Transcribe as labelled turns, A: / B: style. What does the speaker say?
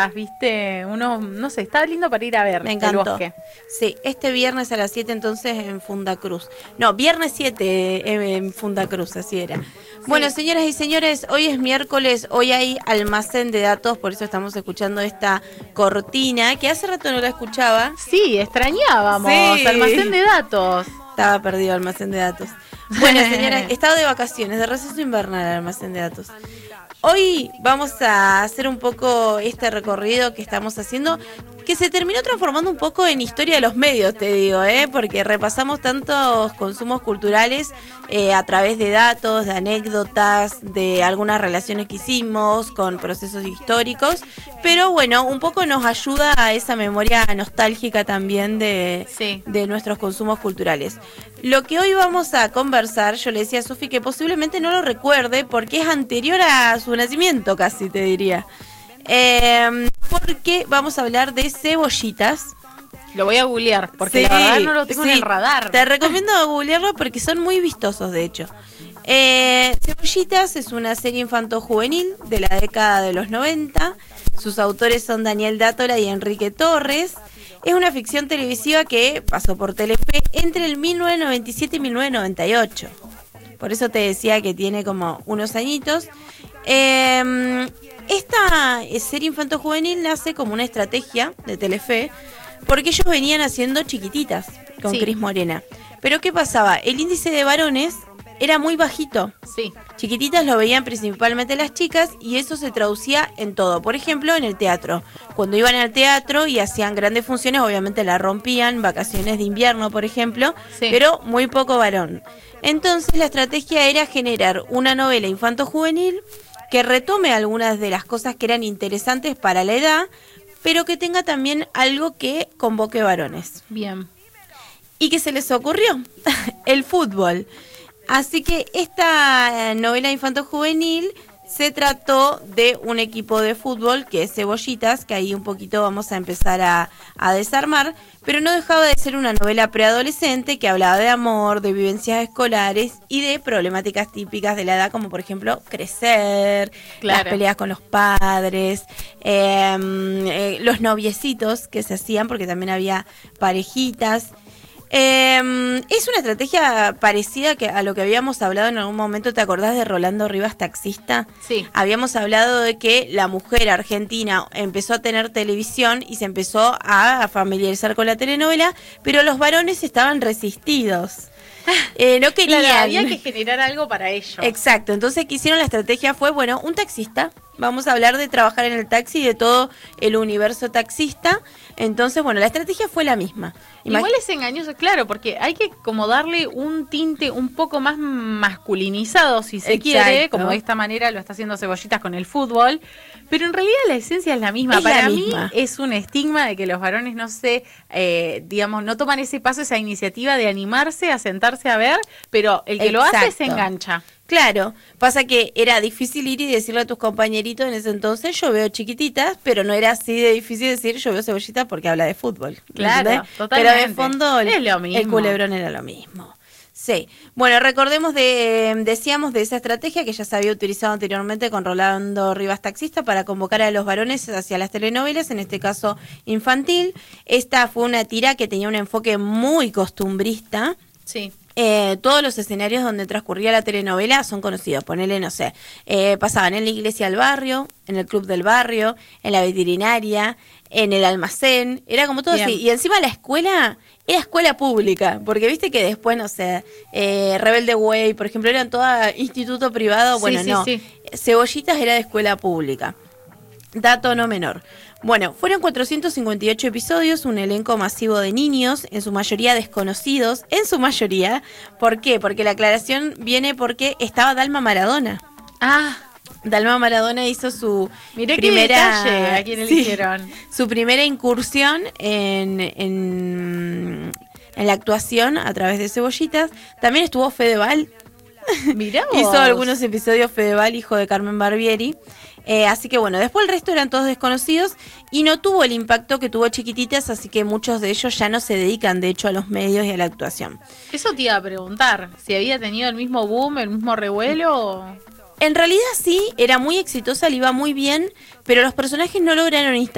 A: ¿viste? Uno, no sé, está lindo para ir a ver.
B: Me encantó.
A: El bosque.
B: Sí, este viernes a las 7 entonces en Funda Cruz. No, viernes 7 en Funda Cruz, así era. Sí. Bueno, señoras y señores, hoy es miércoles, hoy hay almacén de datos, por eso estamos escuchando esta cortina, que hace rato no la escuchaba.
A: Sí, extrañábamos,
B: Sí.
A: almacén de datos.
B: Estaba perdido almacén de datos. Bueno, señora, estado de vacaciones, de receso invernal al almacén de datos. Hoy vamos a hacer un poco este recorrido que estamos haciendo, que se terminó transformando un poco en historia de los medios, te digo, porque repasamos tantos consumos culturales a través de datos, de anécdotas, de algunas relaciones que hicimos con procesos históricos, pero bueno, un poco nos ayuda a esa memoria nostálgica también de nuestros consumos culturales. Lo que hoy vamos a conversar, yo le decía a Sofi que posiblemente no lo recuerde porque es anterior a su nacimiento, casi te diría. Porque vamos a hablar de cebollitas.
A: Lo voy a googlear, porque la verdad no lo tengo en el radar.
B: Te recomiendo googlearlo porque son muy vistosos, de hecho. Cebollitas es una serie infanto-juvenil de la década de los 90. Sus autores son Daniel Dátora y Enrique Torres. Es una ficción televisiva que pasó por Telefe entre el 1997 y 1998. Por eso te decía que tiene como unos añitos. Esta serie infanto-juvenil nace como una estrategia de Telefe porque ellos venían haciendo Chiquititas con Cris Morena. Pero ¿qué pasaba? El índice de varones era muy bajito.
A: Sí.
B: Chiquititas lo veían principalmente las chicas y eso se traducía en todo. Por ejemplo, en el teatro. Cuando iban al teatro y hacían grandes funciones, obviamente la rompían, vacaciones de invierno, por ejemplo, pero muy poco varón. Entonces la estrategia era generar una novela infanto-juvenil que retome algunas de las cosas que eran interesantes para la edad, pero que tenga también algo que convoque varones.
A: Bien.
B: ¿Y qué se les ocurrió? El fútbol. Así que esta novela infanto-juvenil se trató de un equipo de fútbol que es Cebollitas, que ahí un poquito vamos a empezar a desarmar, pero no dejaba de ser una novela preadolescente que hablaba de amor, de vivencias escolares y de problemáticas típicas de la edad, como por ejemplo crecer, las peleas con los padres, los noviecitos que se hacían, porque también había parejitas. Es una estrategia parecida a lo que habíamos hablado en algún momento. ¿Te acordás de Rolando Rivas, Taxista?
A: Sí.
B: Habíamos hablado de que la mujer argentina empezó a tener televisión y se empezó a familiarizar con la telenovela, pero los varones estaban resistidos. No querían.
A: Claro, había que generar algo para ellos.
B: Exacto, entonces que hicieron la estrategia fue, bueno, un taxista. Vamos a hablar de trabajar en el taxi y de todo el universo taxista. Entonces, bueno, la estrategia fue la misma.
A: Igual es engañoso, claro, porque hay que como darle un tinte un poco más masculinizado, si se quiere, como de esta manera lo está haciendo Cebollitas con el fútbol, pero en realidad la esencia es la misma. Para mí es un estigma de que los varones no no toman ese paso, esa iniciativa de animarse a sentarse a ver, pero el que lo hace se engancha.
B: Claro, pasa que era difícil ir y decirle a tus compañeritos en ese entonces, yo veo Chiquititas, pero no era así de difícil decir yo veo Cebollitas porque habla de fútbol.
A: Claro, totalmente.
B: Pero de fondo
A: es lo mismo.
B: El culebrón era lo mismo. Sí, bueno, recordemos decíamos de esa estrategia que ya se había utilizado anteriormente con Rolando Rivas, Taxista, para convocar a los varones hacia las telenovelas, en este caso infantil. Esta fue una tira que tenía un enfoque muy costumbrista.
A: Sí.
B: Todos los escenarios donde transcurría la telenovela son conocidos, ponele, no sé, pasaban en la iglesia del barrio, en el club del barrio, en la veterinaria, en el almacén, era como todo así. Y encima la escuela era escuela pública, porque viste que después, no sé, Rebelde Way, por ejemplo, eran todo instituto privado, Cebollitas era de escuela pública. Dato no menor. Bueno, fueron 458 episodios, un elenco masivo de niños, en su mayoría desconocidos, en su mayoría. ¿Por qué? Porque la aclaración viene porque estaba Dalma Maradona. Dalma Maradona hizo su primera...
A: ¿A quién eligieron?
B: Su primera incursión en la actuación a través de Cebollitas. También estuvo Fedeval.
A: Mirá vos.
B: Hizo algunos episodios Fedeval, hijo de Carmen Barbieri. Así que bueno, después el resto eran todos desconocidos y no tuvo el impacto que tuvo Chiquititas, así que muchos de ellos ya no se dedican de hecho a los medios y a la actuación.
A: Eso te iba a preguntar, si había tenido el mismo boom, el mismo revuelo.
B: En realidad sí, era muy exitosa, le iba muy bien, pero los personajes no lograron